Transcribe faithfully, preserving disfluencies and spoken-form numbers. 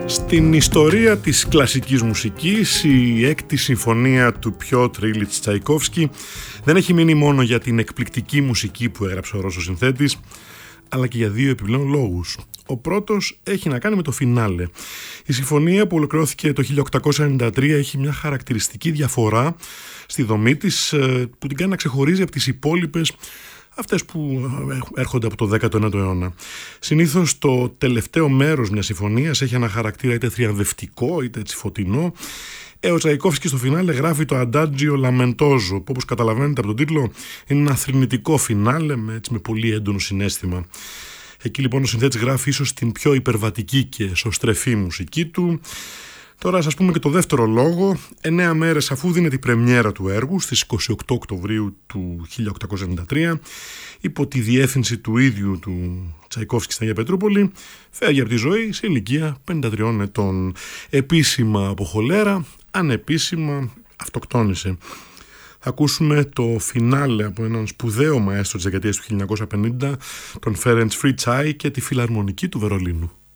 Στην ιστορία της κλασικής μουσικής, η έκτη συμφωνία του Πιότρ Ήλιτς Τσαϊκόφσκι δεν έχει μείνει μόνο για την εκπληκτική μουσική που έγραψε ο Ρώσος συνθέτης, αλλά και για δύο επιπλέον λόγους. Ο πρώτος έχει να κάνει με το φινάλε. Η συμφωνία που ολοκληρώθηκε το χίλια οκτακόσια ενενήντα τρία έχει μια χαρακτηριστική διαφορά στη δομή της που την κάνει να ξεχωρίζει από τις υπόλοιπες, αυτές που έρχονται από το δέκατο ένατο αιώνα. Συνήθως το τελευταίο μέρος μιας συμφωνίας έχει ένα χαρακτήρα είτε θριαμβευτικό είτε έτσι φωτεινό. Ε, ο Τσαϊκόφσκι στο φινάλε γράφει το Adagio Lamentoso, που όπως καταλαβαίνετε από τον τίτλο είναι ένα θρηνητικό φινάλε με, έτσι, με πολύ έντονο συναίσθημα. Εκεί λοιπόν ο συνθέτης γράφει ίσως την πιο υπερβατική και σωστρεφή μουσική του. Τώρα σας πούμε και το δεύτερο λόγο. Εννέα μέρες αφού δίνεται η πρεμιέρα του έργου, στις είκοσι οκτώ Οκτωβρίου του χίλια οκτακόσια ενενήντα τρία, υπό τη διεύθυνση του ίδιου του Τσαϊκόφσκι στην Αγία Πετρούπολη, φεύγει από τη ζωή σε ηλικία πενήντα τριών ετών. Επίσημα από χολέρα, ανεπίσημα αυτοκτόνησε. Θα ακούσουμε το φινάλε από έναν σπουδαίο μαέστρο της δεκαετίας του χίλια εννιακόσια πενήντα, τον Φέρεντς Φριτσάι και τη Φιλαρμονική του Βερολίνου.